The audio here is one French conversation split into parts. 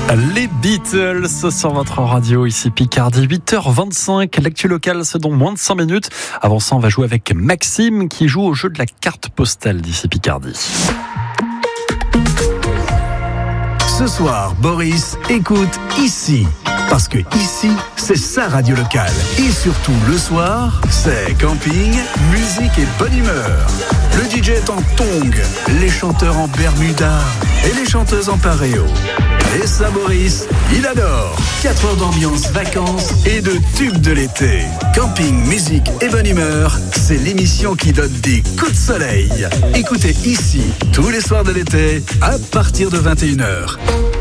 Les Beatles sur votre radio, ici Picardie, 8h25. L'actu locale, c'est dans moins de 5 minutes. Avant ça, on va jouer avec Maxime qui joue au jeu de la carte postale d'ici Picardie. Ce soir, Boris écoute ici. Parce que ici, c'est sa radio locale. Et surtout, le soir, c'est camping, musique et bonne humeur. Le DJ est en tongs, les chanteurs en bermuda et les chanteuses en paréo. Et ça, Boris, il adore. 4 heures d'ambiance, vacances et de tubes de l'été. Camping, musique et bonne humeur, c'est l'émission qui donne des coups de soleil. Écoutez ici, tous les soirs de l'été, à partir de 21h.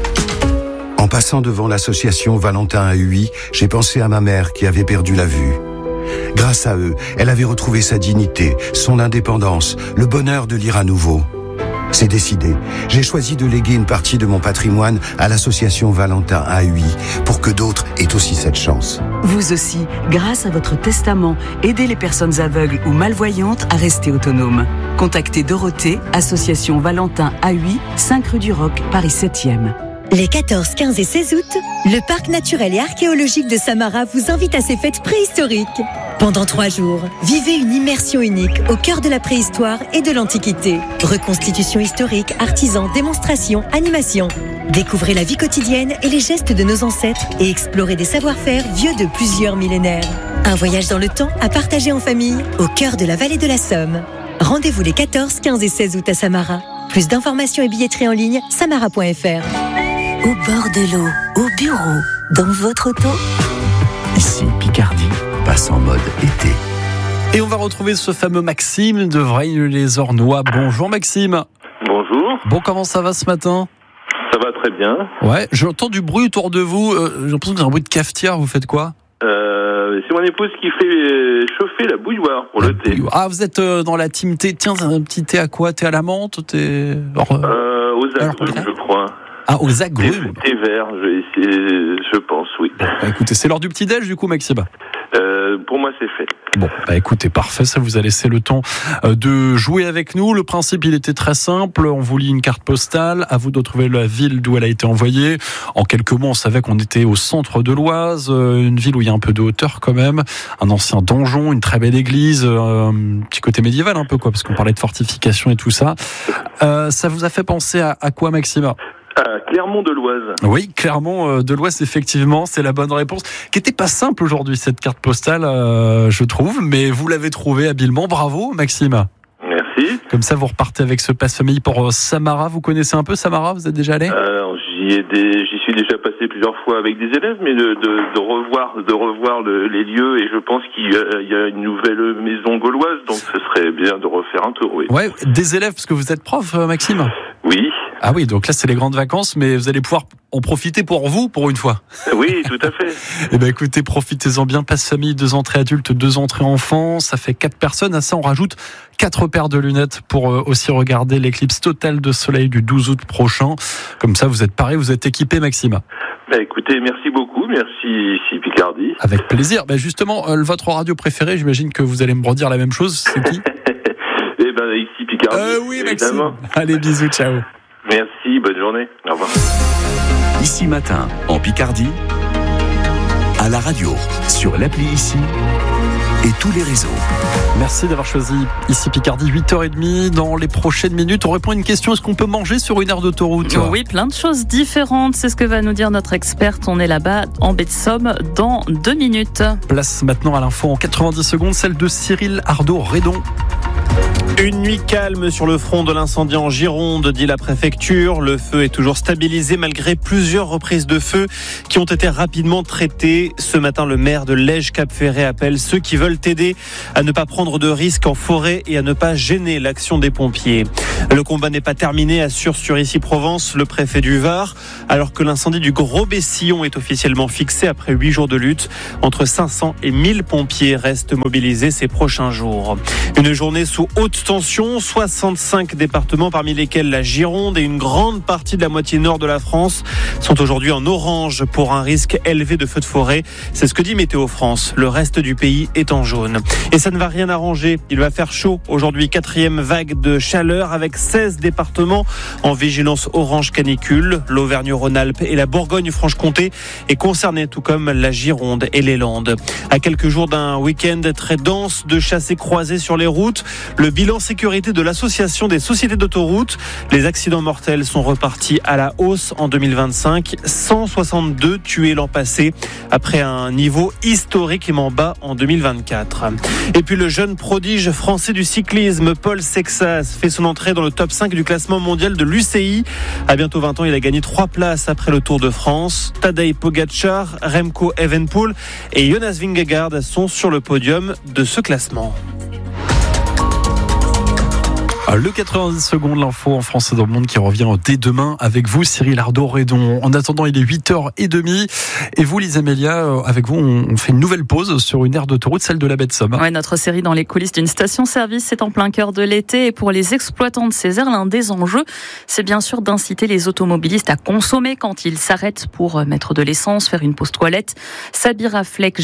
En passant devant l'association Valentin à Huy, j'ai pensé à ma mère qui avait perdu la vue. Grâce à eux, elle avait retrouvé sa dignité, son indépendance, le bonheur de lire à nouveau. C'est décidé. J'ai choisi de léguer une partie de mon patrimoine à l'association Valentin à Huy pour que d'autres aient aussi cette chance. Vous aussi, grâce à votre testament, aidez les personnes aveugles ou malvoyantes à rester autonomes. Contactez Dorothée, association Valentin à Huy, 5 rue du Roc, Paris 7e. Les 14, 15 et 16 août, le parc naturel et archéologique de Samara vous invite à ses fêtes préhistoriques. Pendant 3 jours, vivez une immersion unique au cœur de la préhistoire et de l'Antiquité. Reconstitution historique, artisans, démonstrations, animations. Découvrez la vie quotidienne et les gestes de nos ancêtres et explorez des savoir-faire vieux de plusieurs millénaires. Un voyage dans le temps à partager en famille au cœur de la vallée de la Somme. Rendez-vous les 14, 15 et 16 août à Samara. Plus d'informations et billetterie en ligne, samara.fr. Au bord de l'eau, au bureau, dans votre auto. Ici, Picardie passe en mode été. Et on va retrouver ce fameux Maxime de Vraignes-les-Ornois. Bonjour Maxime. Bonjour. Bon, comment ça va ce matin ? Ça va très bien. Ouais, j'entends du bruit autour de vous. J'ai l'impression que c'est un bruit de cafetière. Vous faites quoi ? C'est mon épouse qui fait chauffer la bouilloire pour le thé. Ah, vous êtes dans la team thé. Tiens, un petit thé à quoi ? Thé à la menthe ? Aux agrumes, je crois. Ah, aux agrumes. Thé vert, je pense, oui. Bah, écoutez, c'est l'heure du petit-déj du coup, Maxime. Pour moi, c'est fait. Bon, bah écoutez, parfait, ça vous a laissé le temps de jouer avec nous. Le principe, il était très simple. On vous lit une carte postale. À vous de trouver la ville d'où elle a été envoyée. En quelques mots, on savait qu'on était au centre de l'Oise, une ville où il y a un peu de hauteur quand même. Un ancien donjon, une très belle église, un petit côté médiéval un peu quoi, parce qu'on parlait de fortification et tout ça. Ça vous a fait penser à quoi, Maxime ? Clermont-de-Loise. Oui, Clermont-de-Loise, effectivement, c'est la bonne réponse. Qui n'était pas simple aujourd'hui, cette carte postale, je trouve, mais vous l'avez trouvée habilement. Bravo, Maxime. Merci. Comme ça, vous repartez avec ce passe-famille pour Samara. Vous connaissez un peu Samara ? Vous êtes déjà allé ? J'y suis déjà passé plusieurs fois avec des élèves, mais de revoir les lieux, et je pense qu'il y a une nouvelle maison gauloise, donc ce serait bien de refaire un tour, oui. Ouais, des élèves, parce que vous êtes prof, Maxime ? Oui. Ah oui, donc là, c'est les grandes vacances, mais vous allez pouvoir en profiter pour vous, pour une fois. Oui, tout à fait. Eh ben, écoutez, profitez-en bien. Passe-famille, 2 entrées adultes, 2 entrées enfants. Ça fait 4 personnes. À ça, on rajoute 4 paires de lunettes pour aussi regarder l'éclipse totale de soleil du 12 août prochain. Comme ça, vous êtes paré, vous êtes équipé, Maxime. Écoutez, merci beaucoup. Merci, ici Picardie. Avec plaisir. Justement, votre radio préférée, j'imagine que vous allez me redire la même chose. C'est qui ? Ici Picardie. Oui, Maxime. Allez, bisous, ciao. Merci, bonne journée. Au revoir. Ici matin, en Picardie, à la radio, sur l'appli Ici et tous les réseaux. Merci d'avoir choisi Ici Picardie, 8h30. Dans les prochaines minutes, on répond à une question. Est-ce qu'on peut manger sur une aire d'autoroute ? Oui, plein de choses différentes. C'est ce que va nous dire notre experte. On est là-bas en baie de Somme dans 2 minutes. Place maintenant à l'info en 90 secondes, celle de Cyril Ardo-Redon. Une nuit calme sur le front de l'incendie en Gironde, dit la préfecture. Le feu est toujours stabilisé malgré plusieurs reprises de feu qui ont été rapidement traitées. Ce matin, le maire de Lège-Cap-Ferret appelle ceux qui veulent aider à ne pas prendre de risques en forêt et à ne pas gêner l'action des pompiers. Le combat n'est pas terminé, assure sur Ici Provence le préfet du Var, alors que l'incendie du Gros Bessillon est officiellement fixé après 8 jours de lutte. Entre 500 et 1000 pompiers restent mobilisés ces prochains jours. Une journée sous haute haute tension. 65 départements, parmi lesquels la Gironde et une grande partie de la moitié nord de la France, sont aujourd'hui en orange pour un risque élevé de feux de forêt. C'est ce que dit Météo France. Le reste du pays est en jaune. Et ça ne va rien arranger. Il va faire chaud aujourd'hui. 4e vague de chaleur avec 16 départements en vigilance orange canicule. L'Auvergne-Rhône-Alpes et la Bourgogne-Franche-Comté est concernée, tout comme la Gironde et les Landes. À quelques jours d'un week-end très dense de chassés-croisés sur les routes, le bilan sécurité de l'Association des sociétés d'autoroutes. Les accidents mortels sont repartis à la hausse en 2025. 162 tués l'an passé, après un niveau historiquement bas en 2024. Et puis le jeune prodige français du cyclisme, Paul Sexas, fait son entrée dans le top 5 du classement mondial de l'UCI. À bientôt 20 ans, il a gagné 3 places après le Tour de France. Tadej Pogačar, Remco Evenepoel et Jonas Vingegaard sont sur le podium de ce classement. Le 90 secondes, l'info en France et dans le monde qui revient dès demain avec vous, Cyril Ardo-Redon. En attendant, il est 8h30. Et vous, Lisa Melia, avec vous, on fait une nouvelle pause sur une aire d'autoroute, celle de la baie de Somme. Ouais, notre série dans les coulisses d'une station-service est en plein cœur de l'été. Et pour les exploitants de ces aires, l'un des enjeux, c'est bien sûr d'inciter les automobilistes à consommer quand ils s'arrêtent pour mettre de l'essence, faire une pause toilette. Sabira Fleck,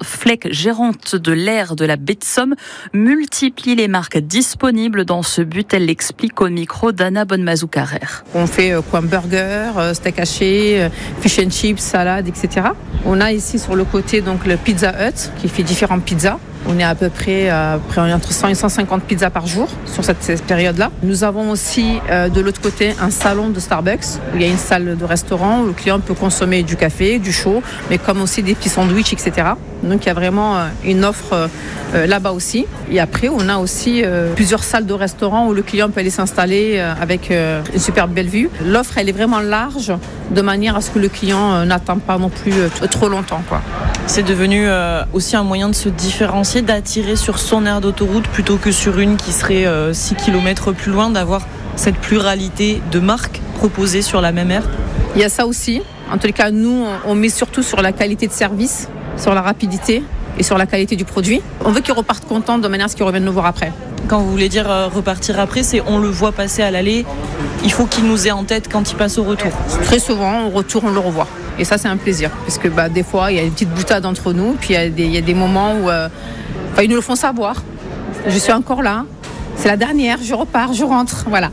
gérante de l'aire de la baie de Somme, multiplie les marques disponibles dans ce but. Elle l'explique au micro d'Anna Bonmazou-Carrer. On fait burger, steak haché, fish and chips, salade, etc. On a ici sur le côté donc le Pizza Hut qui fait différentes pizzas. On est à peu près entre 100 et 150 pizzas par jour sur cette période-là. Nous avons aussi de l'autre côté un salon de Starbucks où il y a une salle de restaurant où le client peut consommer du café, du chaud, mais comme aussi des petits sandwichs, etc. Donc il y a vraiment une offre là-bas aussi. Et après, on a aussi plusieurs salles de restaurant où le client peut aller s'installer avec une super belle vue. L'offre, elle est vraiment large de manière à ce que le client n'attend pas non plus trop longtemps, quoi. C'est devenu aussi un moyen de se différencier, d'attirer sur son aire d'autoroute plutôt que sur une qui serait 6 km plus loin, d'avoir cette pluralité de marques proposées sur la même aire. Il y a ça aussi. En tous les cas, nous, on met surtout sur la qualité de service, sur la rapidité et sur la qualité du produit. On veut qu'ils repartent contents de manière à ce qu'ils reviennent nous voir après. Quand vous voulez dire repartir après, c'est on le voit passer à l'aller, il faut qu'il nous ait en tête quand il passe au retour. Très souvent, au retour, on le revoit. Et ça, c'est un plaisir. Parce que des fois, il y a une petite boutade entre nous, puis il y a des moments où ils nous le font savoir. Je suis encore là, c'est la dernière, je repars, je rentre. Voilà,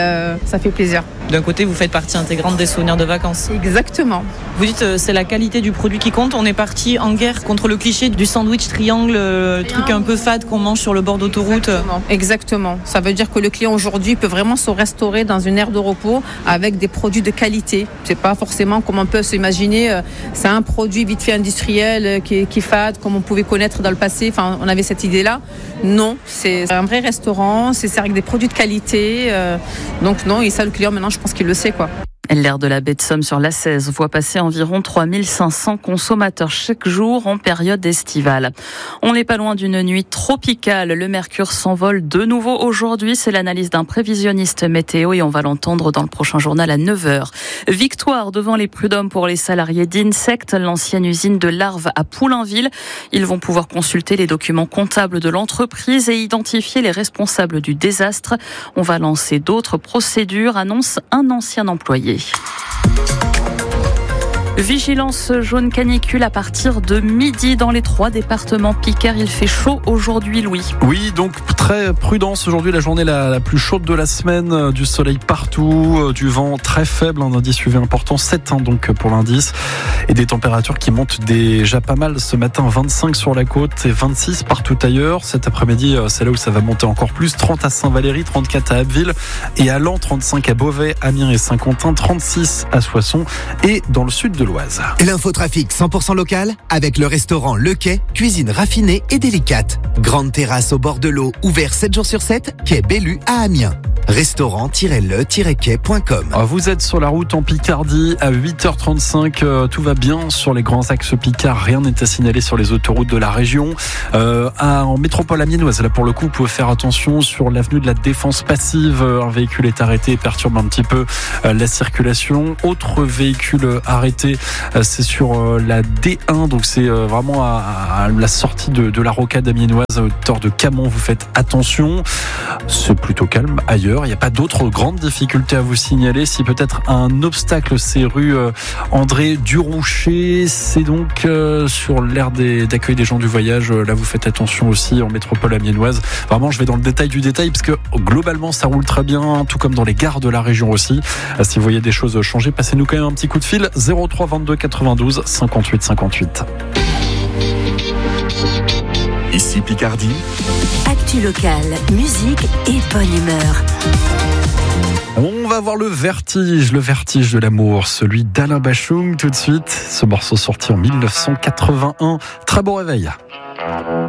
ça fait plaisir. D'un côté, vous faites partie intégrante des souvenirs de vacances. Exactement. Vous dites c'est la qualité du produit qui compte. On est parti en guerre contre le cliché du sandwich triangle, truc un peu fade qu'on mange sur le bord d'autoroute. Exactement. Ça veut dire que le client aujourd'hui peut vraiment se restaurer dans une aire de repos avec des produits de qualité. C'est pas forcément comme on peut s'imaginer. C'est un produit vite fait industriel qui est fade, comme on pouvait connaître dans le passé. Enfin, on avait cette idée-là. Non, c'est un vrai restaurant. C'est avec des produits de qualité. Donc non, et ça le client maintenant, je pense qu'il le sait, quoi. L'aire de la baie de Somme sur l'A16 voit passer environ 3500 consommateurs chaque jour en période estivale. On n'est pas loin d'une nuit tropicale. Le mercure s'envole de nouveau aujourd'hui. C'est l'analyse d'un prévisionniste météo et on va l'entendre dans le prochain journal à 9h. Victoire devant les prud'hommes pour les salariés d'Insect, l'ancienne usine de larves à Poulainville. Ils vont pouvoir consulter les documents comptables de l'entreprise et identifier les responsables du désastre. On va lancer d'autres procédures, annonce un ancien employé. Vigilance jaune canicule à partir de midi dans les 3 départements Picard. Il fait chaud aujourd'hui, Louis. Oui, donc très prudence aujourd'hui, la journée la plus chaude de la semaine, du soleil partout, du vent très faible, un indice UV important, 7 donc pour l'indice, et des températures qui montent déjà pas mal ce matin, 25 sur la côte et 26 partout ailleurs. Cet après-midi, c'est là où ça va monter encore plus, 30 à Saint-Valery, 34 à Abbeville et à Laon, 35 à Beauvais, Amiens et Saint-Quentin, 36 à Soissons et dans le sud de l'Oise. L'infotrafic 100% local avec le restaurant Le Quai, cuisine raffinée et délicate. Grande terrasse au bord de l'eau, ouvert 7 jours sur 7, quai Bellu à Amiens. restaurant-le-quai.com. Vous êtes sur la route en Picardie à 8h35. Tout va bien sur les grands axes Picard. Rien n'est à signaler sur les autoroutes de la région. En métropole amiénoise, là pour le coup, vous pouvez faire attention sur l'avenue de la Défense passive. Un véhicule est arrêté et perturbe un petit peu la circulation. Autre véhicule arrêté, c'est sur la D1. Donc c'est vraiment à la sortie de la rocade amiénoise à hauteur de Camon. Vous faites attention. C'est plutôt calme ailleurs. Il n'y a pas d'autres grandes difficultés à vous signaler. Si peut-être un obstacle, c'est rue André Duroucher. C'est donc sur l'aire d'accueil des gens du voyage. Là, vous faites attention aussi en métropole amiénoise. Vraiment, je vais dans le détail du détail parce que globalement, ça roule très bien, tout comme dans les gares de la région aussi. Si vous voyez des choses changer, passez-nous quand même un petit coup de fil. 03 22 92 58 58. Ici Picardie. Actu locale, musique et bonne humeur. On va voir le vertige de l'amour, celui d'Alain Bachung tout de suite. Ce morceau sorti en 1981. Très bon réveil.